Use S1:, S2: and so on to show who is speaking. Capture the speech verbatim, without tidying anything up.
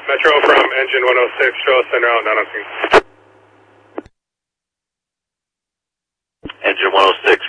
S1: Metro from engine one oh six, show us center out, nine oh scene.
S2: Engine one oh six,